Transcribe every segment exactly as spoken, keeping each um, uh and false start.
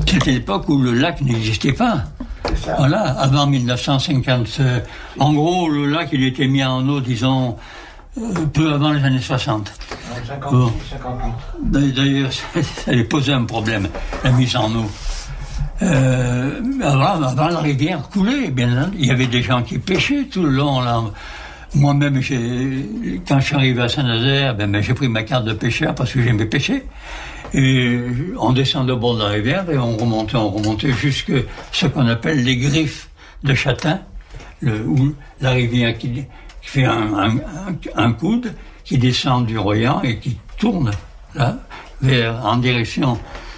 C'était l'époque où le lac n'existait pas. Voilà, avant mille neuf cent cinquante. En gros, le lac, il était mis en eau, disons, euh, peu avant les années soixante. cinquante-six, bon. cinquante-huit. D'ailleurs, ça, ça allait poser un problème, la mise en eau. Euh, avant, avant, la rivière coulait, bien entendu. Il y avait des gens qui pêchaient tout le long, là. Moi-même, j'ai, quand je suis arrivé à Saint-Nazaire, ben, ben, j'ai pris ma carte de pêcheur parce que j'aimais pêcher. Et on descendait au bord de la rivière et on remontait, on remontait jusque ce qu'on appelle les griffes de Châtain, le, où la rivière qui, qui fait un, un, un coude, qui descend du Royan et qui tourne là, vers, en direction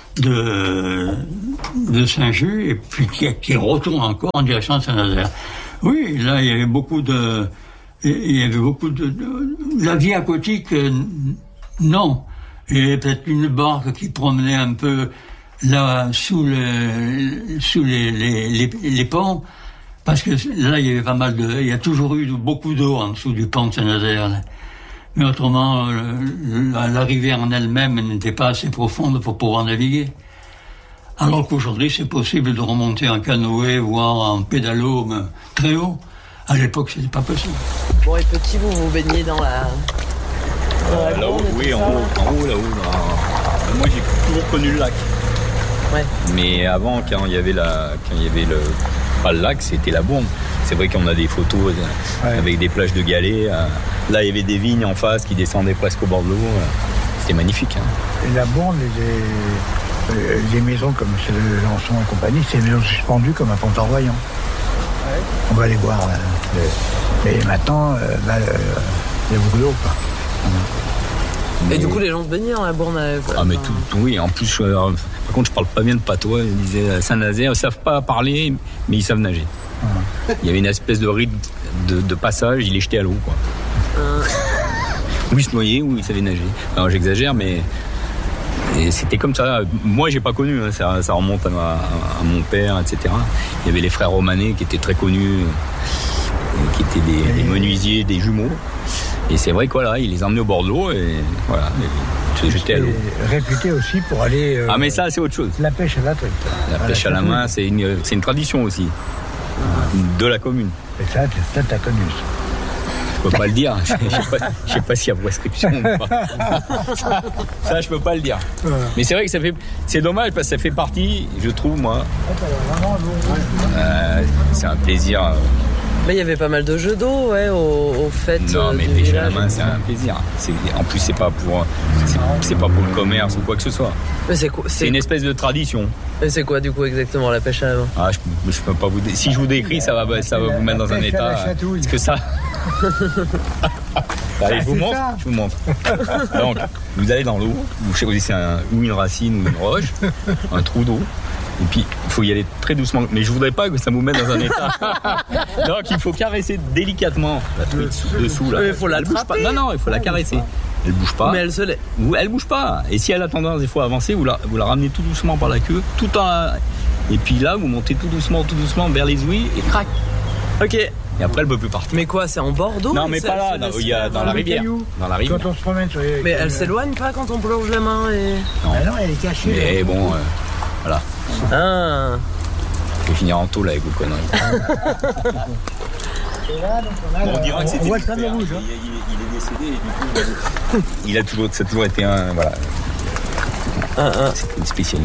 de, de Saint-Just et puis qui, qui retourne encore en direction de Saint-Nazaire. Oui, là, il y avait beaucoup de, il y avait beaucoup de, de la vie aquatique, euh, non. Il y avait peut-être une barque qui promenait un peu là sous le, sous les, les, les, les ponts, parce que là il y avait pas mal de, il y a toujours eu beaucoup d'eau en dessous du pont de Saint-Nazaire. Là. Mais autrement, le, la, la rivière en elle-même n'était pas assez profonde pour pouvoir naviguer. Alors qu'aujourd'hui, c'est possible de remonter en canoë, voire en pédalo très haut. À l'époque, c'était pas possible. Bon, et petit, vous vous baignez dans la... Euh, là-haut, oui, en haut, en haut, là-haut. Là. Moi, j'ai toujours connu le lac. Ouais. Mais avant, quand il y avait la, quand il y avait le, pas le lac, c'était la Bourne. C'est vrai qu'on a des photos ouais. avec des plages de galets. Là, il y avait des vignes en face qui descendaient presque au bord de l'eau. C'était magnifique. Hein. Et la Bourne, les, les maisons comme celle de Lançon et compagnie, c'est des maisons suspendues comme à Pont-en-Royan. Ouais. On va aller voir. Là. Mais maintenant, là, il y a beaucoup d'eau, quoi. Mais... Et du coup, les gens se baignaient dans la Bourne. Quoi. Ah, mais tout, tout, oui. En plus, euh, par contre, je parle pas bien de patois. Ils disaient Saint-Nazaire, ils savent pas parler, mais ils savent nager. Ah. Il y avait une espèce de rite de, de passage, il les jetait à l'eau, quoi. Ah. Ou ils se noyaient, ou ils savaient nager. Alors, j'exagère, mais et c'était comme ça. Moi, j'ai pas connu. Hein. Ça, ça remonte à, ma, à mon père, et cetera. Il y avait les frères Romanet qui étaient très connus, qui étaient des, des menuisiers, des jumeaux. Et c'est vrai que voilà, il les emmenait au bord de l'eau et voilà, se jetait à l'eau. Réputé aussi pour aller. Euh, ah, mais ça, c'est autre chose. La pêche à la truite. La à pêche la à la main, c'est une, c'est une tradition aussi, ah. de la commune. Et ça, ça t'as connu. Je peux pas le dire. Je sais pas, je sais pas s'il y a prescription ou pas. Ça, ça, je peux pas le dire. Ah. Mais c'est vrai que ça fait, c'est dommage parce que ça fait partie, je trouve, moi. Euh, c'est un plaisir. Mais il y avait pas mal de jeux d'eau, ouais, aux, aux fêtes. Non, mais pêcher à la main, c'est un plaisir. C'est, en plus, c'est pas pour, c'est, c'est pas pour le commerce ou quoi que ce soit. Mais c'est quoi, c'est... c'est une espèce de tradition. Mais c'est quoi, du coup, exactement, la pêche à la main? Ah, je, je peux pas vous. Dé... Si je vous décris, ça va, ça va vous mettre dans un état. Parce que ça. Allez, je vous montre. Je vous montre. Donc, vous allez dans l'eau, vous choisissez un, ou une racine ou une roche, un trou d'eau. Et puis, il faut y aller très doucement. Mais je voudrais pas que ça vous mette dans un état. Donc, il faut caresser délicatement la truite dessous. Là. Il faut l'attraper. Non, non, il faut la caresser. Elle bouge pas. Mais elle se lève. Elle bouge pas. Et si elle a tendance des fois à avancer, vous la, vous la ramenez tout doucement par la queue, tout en. Et puis là, vous montez tout doucement, tout doucement vers les ouïes et crac. Ok. Et après, elle ne peut plus partir. Mais quoi, c'est en bord d'eau? Non, mais pas là. Dans, il y a dans la rivière. Dans la rivière. Quand on se promène sur les... Mais elle s'éloigne pas quand on plonge la main et. Non, ah non, elle est cachée. Mais là. Bon, euh, voilà. Ah. Je vais finir en tôle avec vos conneries. Et là, donc on, a bon, on dira que c'était. On voit le sable rouge. Il, il, il est décédé et du coup, il a toujours, ça a toujours été un, voilà. Ah, ah. C'est une spécialité.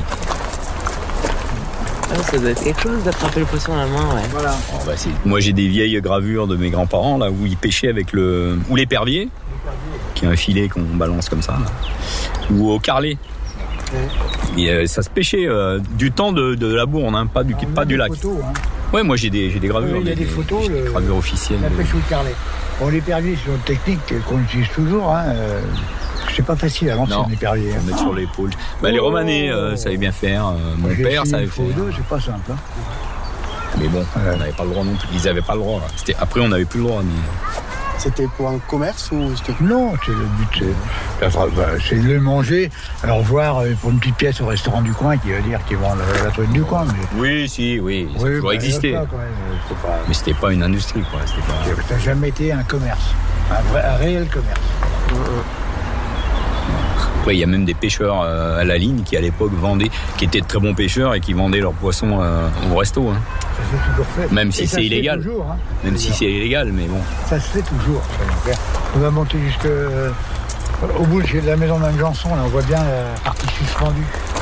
Ah, ça doit être quelque chose d'attraper le poisson à la main, ouais. Voilà. Oh, bah, c'est... Moi, j'ai des vieilles gravures de mes grands-parents là où ils pêchaient avec le, ou l'épervier, qui est un filet qu'on balance comme ça, là. Ou au carlet. Ouais. Et euh, ça se pêchait euh, du temps de, de la Bourne, hein, pas du, ah, pas du lac. Photos, hein. Ouais, moi j'ai des, j'ai des gravures. Il y a des, des photos, j'ai le, des gravures officielles. La pêche au carlet. Bon, l'épervier, c'est une technique qu'on utilise toujours. Hein. Euh, c'est pas facile à lancer un épervier. On met sur l'épaule. Bah, les Romanais euh, savaient bien faire. Euh, mon J'ai père savait faire. Deux, c'est pas simple. Hein. Mais bon, ouais. On n'avait pas le droit non plus. Ils n'avaient pas le droit. C'était... Après, on n'avait plus le droit. Mais... C'était pour un commerce ou c'était... Non, c'est le but, c'est, c'est de le manger. Alors voir pour une petite pièce au restaurant du coin qui veut dire qu'ils vendent la, la truite du coin. Mais... Oui, si, oui, ça a toujours bah, existé. Pas, pas... Mais c'était pas une industrie, quoi. C'était pas... Ça n'a jamais été un commerce, un, vrai, un réel commerce. Après, il y a même des pêcheurs euh, à la ligne qui, à l'époque, vendaient, qui étaient de très bons pêcheurs et qui vendaient leurs poissons euh, au resto. Hein. Ça se fait toujours fait. Même si et c'est illégal. Toujours, hein. Même si c'est illégal, mais bon. Ça se fait toujours. On va monter jusque euh, au bout de la maison d'Anne Janson, là, on voit bien la partie suspendue.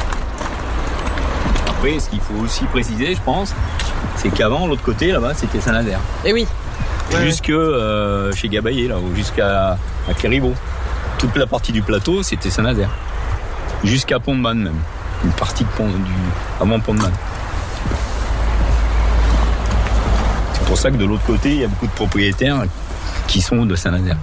Après, ce qu'il faut aussi préciser, je pense, c'est qu'avant, l'autre côté, là-bas, c'était Saint-Nazaire. Eh oui. Jusque euh, chez Gabaillé, là, ou jusqu'à à Clérivaux. Toute la partie du plateau, c'était Saint-Nazaire. Jusqu'à Pont-de-Man, même. Une partie de Pont, du, avant Pont-de-Man. C'est pour ça que de l'autre côté, il y a beaucoup de propriétaires qui sont de Saint-Nazaire.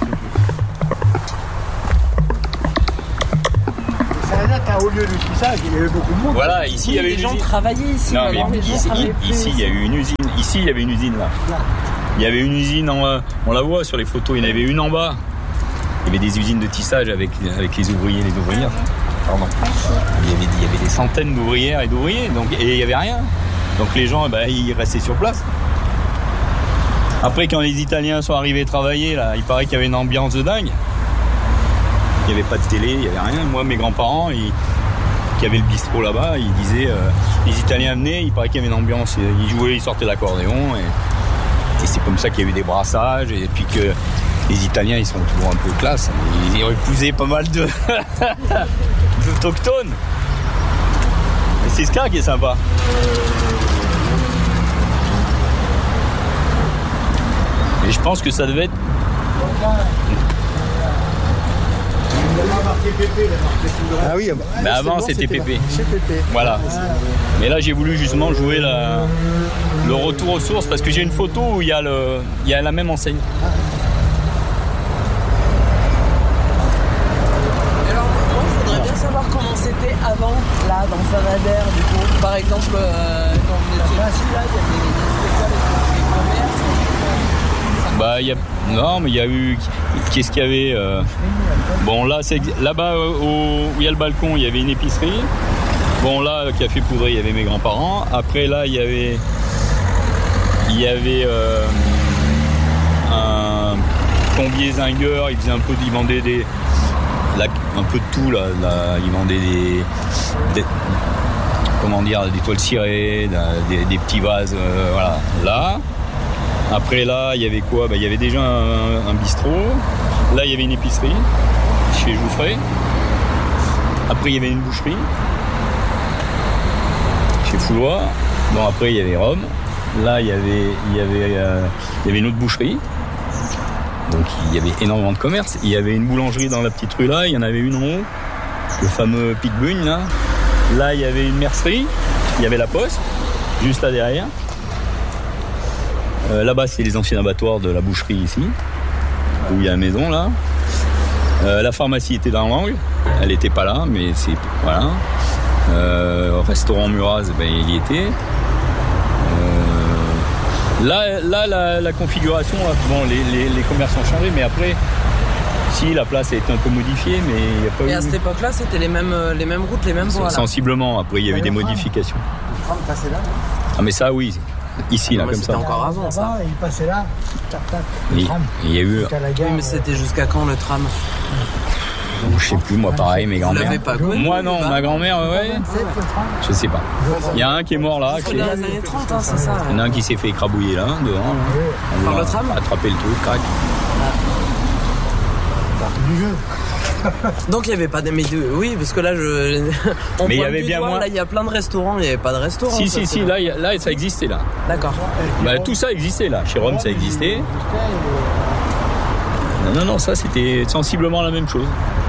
Saint-Nazaire, c'est un haut lieu de tissage, il y avait beaucoup de monde. Voilà, ici, il y avait les une gens usine. travaillaient ici. Non, mais les gens ici, travaillaient ici, il y a eu une usine. Ici, il y avait une usine, là. Il y avait une usine, en, on la voit sur les photos, il y en avait une en bas. Il y avait des usines de tissage avec, avec les ouvriers et les ouvrières. Pardon. Il y avait, il y avait des centaines d'ouvrières et d'ouvriers, donc, et il n'y avait rien. Donc les gens, bah, ils restaient sur place. Après, quand les Italiens sont arrivés travailler, là, il paraît qu'il y avait une ambiance de dingue. Il n'y avait pas de télé, il n'y avait rien. Moi, mes grands-parents, ils, qui avaient le bistrot là-bas, ils disaient, euh, les Italiens venaient, il paraît qu'il y avait une ambiance. Ils jouaient, ils sortaient l'accordéon. Et, et c'est comme ça qu'il y a eu des brassages. Et puis que les Italiens, ils sont toujours un peu classe. Ils ont épousé pas mal de d'autochtones. Et c'est ce cas qui est sympa. Et je pense que ça devait être... Ah oui, mais avant c'était Pépé. C'est Pépé. Voilà. Mais là j'ai voulu justement jouer la... le retour aux sources parce que j'ai une photo où il y a, le... il y a la même enseigne. Alors moi je voudrais bien savoir comment c'était avant, là, dans Saint-Nazaire, du coup. Par exemple, euh, quand on était ici, là, il y avait des spectacles, des commerces. Bah, y a... Non, mais il y a eu... Qu'est-ce qu'il y avait euh... Bon, là, c'est... là-bas, au... où il y a le balcon, il y avait une épicerie. Bon, là, le café poudré, il y avait mes grands-parents. Après, là, il y avait... Il y avait euh... un plombier zingueur. Il faisait un peu... Il vendait des... Là, un peu de tout, là. là. Il vendait des... des... Comment dire, des toiles cirées, des, des petits vases, euh, voilà. Là... Après là, il y avait quoi ? Bah, il y avait déjà un, un bistrot. Là, il y avait une épicerie chez Jouffret. Après, il y avait une boucherie chez Foulois. Bon, après, il y avait Rome. Là, il y avait, il y avait, euh, il y avait une autre boucherie. Donc, il y avait énormément de commerce. Il y avait une boulangerie dans la petite rue là. Il y en avait une en haut, le fameux Pic-Bugne là. Là, il y avait une mercerie. Il y avait la poste, juste là derrière. Euh, là-bas, c'est les anciens abattoirs de la boucherie ici, où il y a la maison là. Euh, la pharmacie était dans l'angle, elle n'était pas là, mais c'est voilà. Euh, restaurant Muraz, ben, il y était. Euh, là, là, la, la configuration, là, bon, les, les, les commerces ont changé, mais après, si la place a été un peu modifiée, mais il n'y a pas eu. Et à cette époque-là, c'était les mêmes, les mêmes routes, les mêmes voies. Sensiblement. Après, il y a eu des modifications. Le tram passait là. Ah, mais ça, oui. Ici, là, non, comme c'était ça. encore avant, ça. Il passait là, tac, tac, le Il tram. il y a eu... Jusqu'à la gare, Oui, mais c'était jusqu'à quand le tram ? Je sais plus, moi, pareil, mes Vous grands-mères. l'avez pas connu ? Moi, non, ma grand-mère, ouais. vingt-sept, le tram. Je sais pas. Il y a un qui est mort là. C'est Qui... dans les années trente, hein, c'est ça. Il y en a un qui s'est fait écrabouiller là, devant. Là. Par On le a tram ? attrapé le truc, crac. Du jeu. Donc il n'y avait pas de... Mais de- oui, parce que là, je... on Mais il y pointe avait du bien doigt, moins- là, il y a plein de restaurants, il n'y avait pas de restaurants. Si, ça, si, c'est si, bon. là, il y a- là, ça existait là. D'accord. Bah, tout ça existait là. Chez Rome, ça existait. Non, non, non, ça c'était sensiblement la même chose.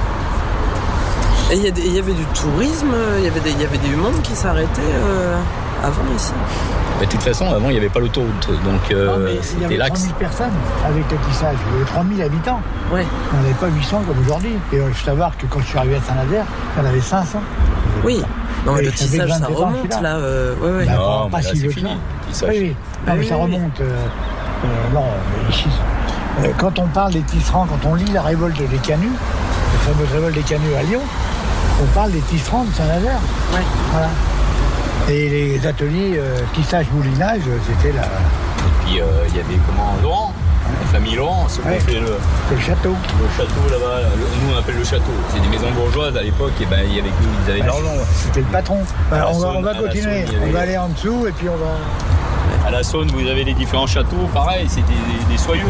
Et il y, a des- il y avait du tourisme, il y avait des, il y avait des monde qui s'arrêtaient euh, avant ici. Bah, de toute façon, avant, il n'y avait pas l'autoroute. Donc, euh, Non, mais il y c'était avait trois l'axe. mille personnes avec le tissage. Il y avait trois mille habitants. Ouais. On n'avait pas huit cents comme aujourd'hui. Et il faut savoir que quand je suis arrivé à Saint-Nazaire, il y en avait cinq cents. Oui. Non, mais Et le ça fait tissage, ça vingt-deux ans, remonte celui-là. là. euh, ouais, ouais. Bah, Non, pas mais là, si c'est vieux fini. que ça. Tissage. Oui, oui. Non, mais Oui, ça oui, oui. remonte. euh, euh, non, mais ici, euh, quand on parle des tisserands, quand on lit la révolte des Canuts, la fameuse révolte des Canuts à Lyon, on parle des tisserands de Saint-Nazaire. Ouais. Voilà. Et les ateliers euh, tissage-moulinage, c'était la. Et puis, euh, il y avait comment Laurent. La famille Laurent, c'est qu'on Ouais. fait le, C'est le château. le château là-bas. Le- nous, on appelle le château. C'est des maisons bourgeoises à l'époque. Et ben, il y avait, ils avaient de l'argent. ouais. C'était le patron. Bah, À la on, va, on Saône, va à la continuer. Saône, il y On avait- va aller en dessous et puis on va. À la Saône, vous avez les différents châteaux. Pareil, c'est des, des, des soyeux.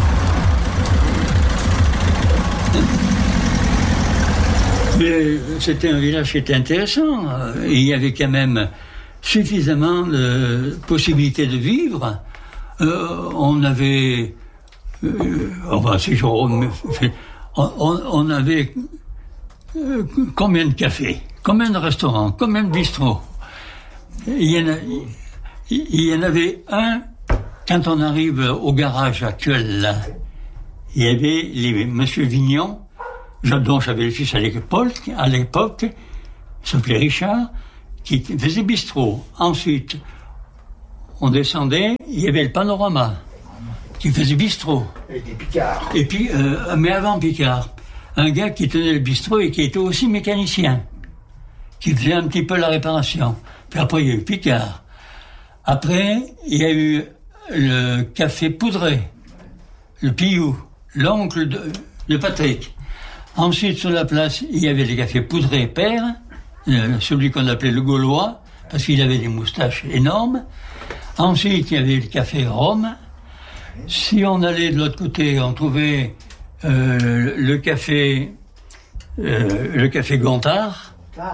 Mais c'était un village qui était intéressant. Et il y avait quand même suffisamment de possibilités de vivre. Euh, on avait, euh, enfin, si je rem- on, on- on avait euh, combien de cafés, combien de restaurants, combien de bistrots. Il y en a- il y en avait un quand on arrive au garage actuel là. Il y avait les Monsieur Vignon, dont j'avais le fils à l'époque, à l'époque, il s'appelait Richard, qui faisait bistrot. Ensuite, on descendait, il y avait le Panorama, qui faisait bistrot. Et des picards. Et puis, euh, mais avant Picard, un gars qui tenait le bistrot et qui était aussi mécanicien, qui faisait un petit peu la réparation. Puis après, il y a eu Picard. Après, il y a eu le café Poudré, le Pillou, l'oncle de, de Patrick. Ensuite, sur la place, il y avait le café Poudré Père, euh, celui qu'on appelait le Gaulois, parce qu'il avait des moustaches énormes. Ensuite, il y avait le café Rome. Si on allait de l'autre côté, on trouvait euh, le café, euh, le café Gontard,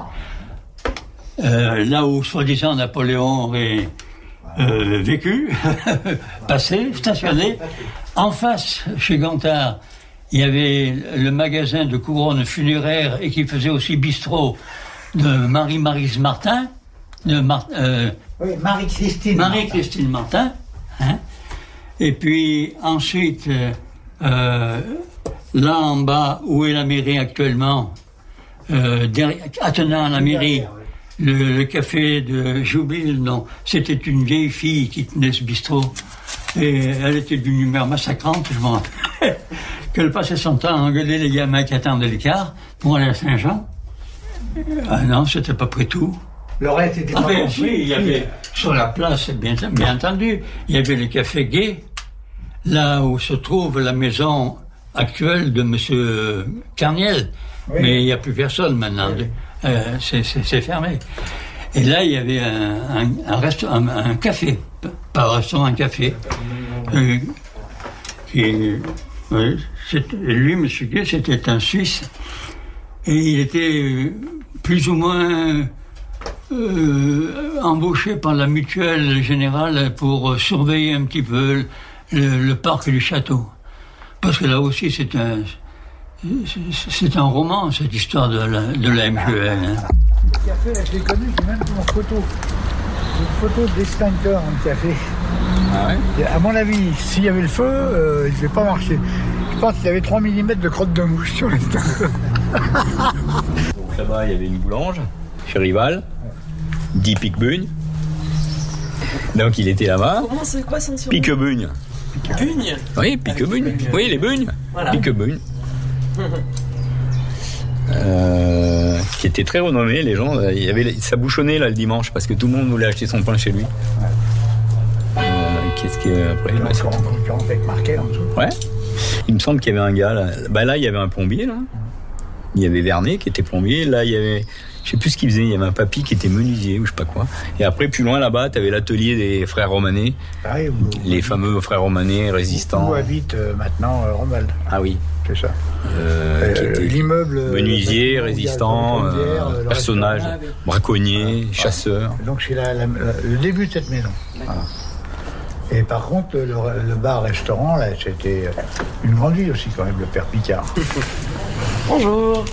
euh, là où soi-disant Napoléon aurait euh, vécu, passé, stationné. En face, chez Gontard, il y avait le magasin de couronnes funéraires et qui faisait aussi bistrot de Marie-Marise Martin, de Mar- euh, Oui, Marie-Christine. Marie-Christine Martin. Hein. Et puis ensuite, euh, euh, là en bas, où est la mairie actuellement, euh, derrière, attenant à la mairie, le, le café de, j'oublie le nom, c'était une vieille fille qui tenait ce bistrot. Et elle était d'une humeur massacrante, je m'en rappelle, qu'elle passait son temps à engueuler les gamins qui attendaient l'écart pour aller à Saint-Jean. Ah non, c'était pas près tout. Le reste était Ah pas ben, construit. oui, il y avait, sur la place, bien, bien entendu, il y avait le café Gay, là où se trouve la maison actuelle de Monsieur Carniel. Oui. Mais il n'y a plus personne maintenant. Euh, c'est, c'est, c'est fermé. Et là, il y avait un, un, un, resto, un, un café, pas un restaurant, un café. Euh, qui, oui, c'était- lui, Monsieur Gay, c'était un Suisse. Et il était plus ou moins euh, embauché par la mutuelle générale pour surveiller un petit peu le, le parc du château. Parce que là aussi, c'est un, c'est, c'est un roman, cette histoire de la, de la M G L. Hein. Le café, là, je l'ai connu, j'ai même une photo. J'ai une photo d'extincteur dans le café. Ah ouais. Et à mon avis, s'il y avait le feu, euh, il ne devait pas marcher. Je pense qu'il y avait trois millimètres de crotte de mouche sur l'extincteur. Donc là-bas, il y avait une boulange, chez Rival, dit Piquebugne. Donc il était là-bas. Comment c'est quoi son surnom? Piquebugne. Bugne. Oui, Piquebugne. Oui, les bugnes. Voilà. Piquebugne. Euh, qui était très renommé, les gens, il y avait, ça bouchonnait là le dimanche parce que tout le monde voulait acheter son pain chez lui. Euh, qu'est-ce qu'il y a après là, c'est- Concurrent avec marqué en dessous. Ouais. Il me semble qu'il y avait un gars là. Bah là, il y avait un plombier là. Il y avait Vernet qui était plombier. Là, il y avait, je sais plus ce qu'il faisait. Il y avait un papy qui était menuisier ou je sais pas quoi. Et après, plus loin là-bas, tu avais l'atelier des frères Romanet, Pareil, où, les fameux frères Romanet résistants. où habite euh, maintenant euh, Romuald. Ah oui. C'est ça. Euh, qui Euh, était L'immeuble. euh, menuisier, le bâtiment où il y a résistant, le Pompière, euh, le personnage, restaurant. braconnier, chasseur. Donc c'est la- la- la- le début de cette maison. Voilà. Et par contre, le, le bar-restaurant, là, c'était une grande ville aussi quand même, le Père Picard. Bonjour.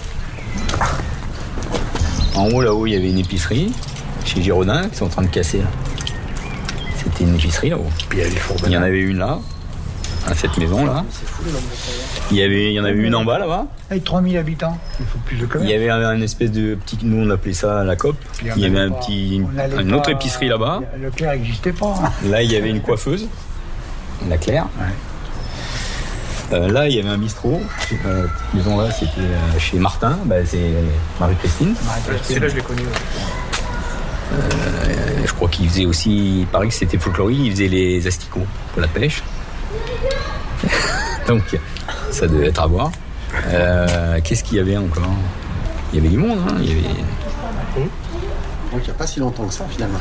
En haut, là-haut, il y avait une épicerie, chez Girondin, qui sont en train de casser, là. C'était une épicerie, là-haut. Puis il y avait les fours Il y en avait une là, à cette maison-là. Il y avait, il y en avait une en bas, là-bas. Avec trois mille habitants, il faut plus de Il commerce. y avait un, un espèce de petit, nous on appelait ça la COP. Puis on Il y avait n'allait un pas- petit, on n'allait une autre pas- épicerie là-bas. Leclerc n'existait pas. hein. Là, il y avait une coiffeuse, la Claire. Euh, là, il y avait un bistrot. Euh, cette maison-là, c'était euh, chez Martin. Bah, c'est Marie-Christine. C'est là je l'ai connu. Euh, je crois qu'il faisait aussi, il paraît que c'était folklorique, il faisait les asticots pour la pêche. Donc, ça devait être à voir. Euh, qu'est-ce qu'il y avait encore ? Il y avait du monde, hein. Il y avait... Donc il n'y a pas si longtemps que ça finalement.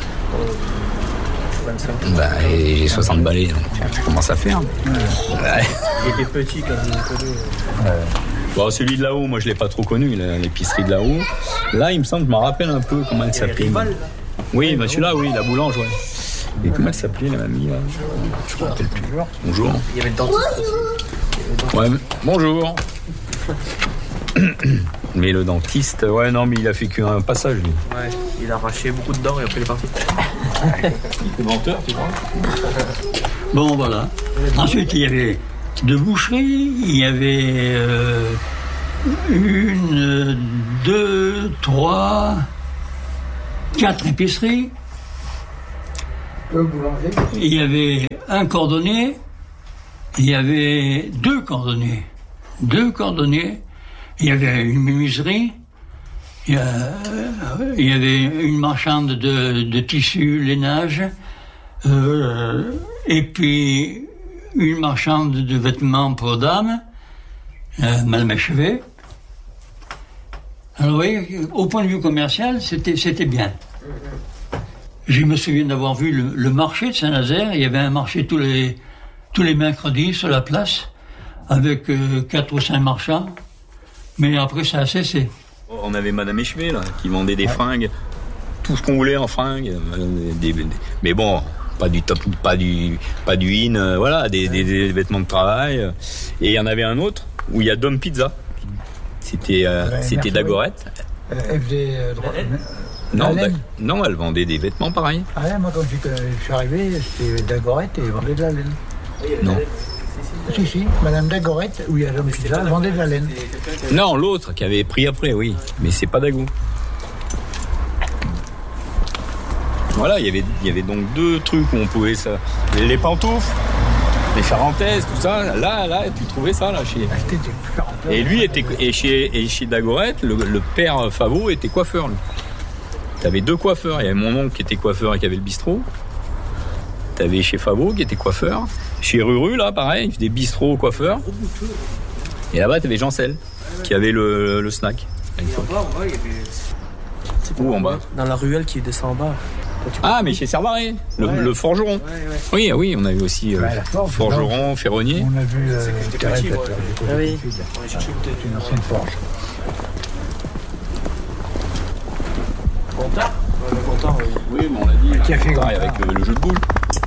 Bah, et j'ai soixante balais, donc ça commence à faire. Ouais. Ouais. Il était petit quand vous l'avez connu. Ouais. Bon, celui de là-haut, moi je l'ai pas trop connu, l'épicerie de là-haut. Là, il me semble, je me rappelle un peu comment elle s'appelait. Rival, oui, bah celui-là, oui, la boulange, ouais. Et comment elle s'appelait, la mamie, là ? Je me rappelle plus. Bonjour. Il y avait le dentiste aussi. Ouais, bonjour. Mais le dentiste, ouais, non, mais il a fait qu'un passage, lui. Ouais, il a arraché beaucoup de dents et après il est parti. Il était menteur, tu vois. Bon, voilà. Ensuite, il y avait deux boucheries, il y avait euh, une, deux, trois, quatre épiceries. Le boulanger. Il y avait un cordonnier, il y avait deux cordonniers. Deux cordonniers. Il y avait une menuiserie, il y, a, il y avait une marchande de, de tissus, lainage, euh, et puis une marchande de vêtements pour dames, euh, mal achevée. Alors vous voyez, au point de vue commercial, c'était, c'était bien. Je me souviens d'avoir vu le, le marché de Saint-Nazaire. Il y avait un marché tous les, tous les mercredis sur la place, avec euh, quatre ou cinq marchands. Mais après, ça a cessé. On avait Madame Échevet, là, qui vendait des ouais. fringues, tout ce qu'on voulait en fringues. Des, des, mais bon, pas du top, pas du, pas du in, euh, voilà, des, des, des vêtements de travail. Et il y en avait un autre où il y a Dom Pizza. C'était, euh, ouais, c'était Dagorette. Euh, F D euh, droit. Non, da, non, elle vendait des vêtements pareils. Ah ouais, moi, quand je suis arrivé, c'était Dagorette et elle vendait de la laine. Non. Si, si, Madame Dagorette, où il y a Dom Pizza, vendait de la laine. Non, l'autre qui avait pris après, oui. Mais c'est pas Dago. Voilà, il y avait, il y avait donc deux trucs où on pouvait ça. Les pantoufles, les charentaises, tout ça. Là, là, tu trouvais ça, là, chez... Et lui, était, et chez, et chez Dagorette, le, le père Favot était coiffeur, lui. T'avais deux coiffeurs. Il y avait mon oncle qui était coiffeur et qui avait le bistrot. T'avais chez Favot qui était coiffeur. Chez Ruru, là, pareil, il faisait bistrot coiffeur. Et là-bas, t'avais Jean-Cel, qui avait le, le snack. Et en bas, en bas, il y avait... Où, en bas ? Dans la ruelle qui descend en bas. Ah, mais chez Servaré, le, ouais. le forgeron. Ouais, ouais. Oui, oui, on avait aussi euh, ouais, forge, forgeron, ferronnier. On a vu euh, c'est que j'étais petit, ouais. Ah oui. On a cherché une ancienne forge. Comptard ? Ouais, le comptard, oui. Oui, mais on l'a dit. Qui a fait pareil avec le, le jeu de boules.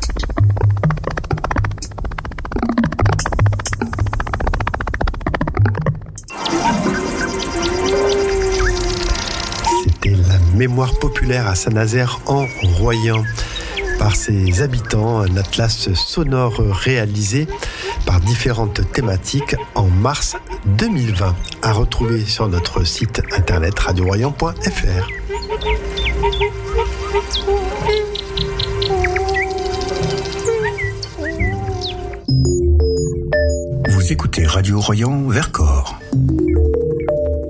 Mémoire populaire à Saint-Nazaire en Royan par ses habitants, un atlas sonore réalisé par différentes thématiques en mars deux mille vingt, à retrouver sur notre site internet radio royan point f r. Vous écoutez Radio Royan Vercors.